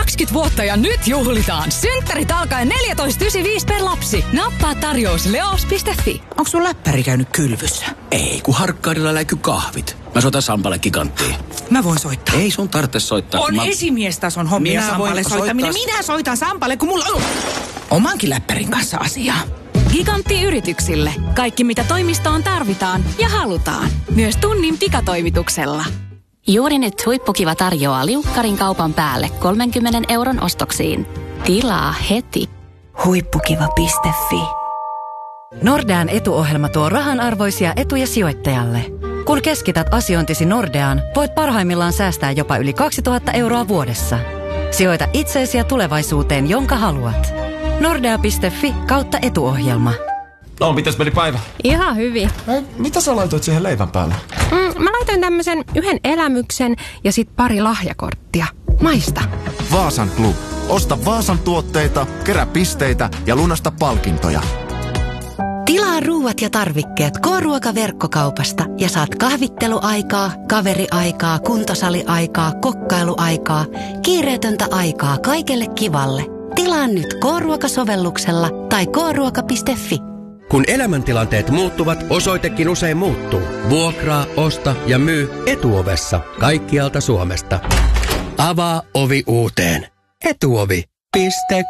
20 vuotta ja nyt juhlitaan. Synttärit alkaen 14,95 per lapsi. Nappaa tarjous leos.fi. Onko sun läppäri käynyt kylvyssä? Ei, kun Harkkaudella läiky kahvit. Mä soitan Sampalle Giganttiin. Mä voin soittaa. Ei sun tarvitse soittaa. On esimiestason hommia Sampalle soittaminen. Minä soitan Sampalle, kun mulla on omankin läppärin kanssa asiaa. Gigantti yrityksille. Kaikki mitä toimistoon tarvitaan ja halutaan. Myös tunnin pikatoimituksella. Juuri nyt Huippukiva tarjoaa liukkarin kaupan päälle 30 € ostoksiin. Tilaa heti. Huippukiva.fi. Nordean etuohjelma tuo rahanarvoisia etuja sijoittajalle. Kun keskität asiointisi Nordeaan, voit parhaimmillaan säästää jopa yli 2000 € vuodessa. Sijoita itseesi ja tulevaisuuteen, jonka haluat. Nordea.fi/etuohjelma. No, mitäs meni päivä? Ihan hyvin. Mitä sä laitoit siihen leivän päälle? Mä laitoin tämmöisen yhden elämyksen ja sit pari lahjakorttia. Maista. Vaasan Club. Osta Vaasan tuotteita, kerää pisteitä ja lunasta palkintoja. Tilaa ruuat ja tarvikkeet K-ruoka-verkkokaupasta ja saat kahvitteluaikaa, kaveriaikaa, kuntosaliaikaa, kokkailuaikaa, kiireetöntä aikaa kaikelle kivalle. Tilaa nyt K-ruoka-sovelluksella tai kruoka.fi. Kun elämäntilanteet muuttuvat, osoitekin usein muuttuu. Vuokraa, osta ja myy Etuovessa kaikkialta Suomesta. Avaa ovi uuteen. Etuovi.com